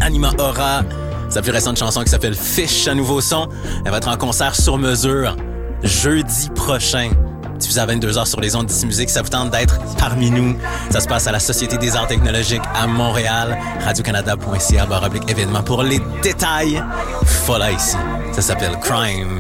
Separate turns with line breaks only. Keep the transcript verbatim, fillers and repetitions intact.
Anima Aura. Sa plus récente chanson qui s'appelle Fish, un nouveau son. Elle va être en concert sur mesure jeudi prochain. Diffusé à vingt-deux heures sur les ondes d'Ici Musique. Ça vous tente d'être parmi nous. Ça se passe à la Société des arts technologiques à Montréal. radio-canada point c a barre oblique événements pour les détails. Voilà ici. Ça s'appelle Crime.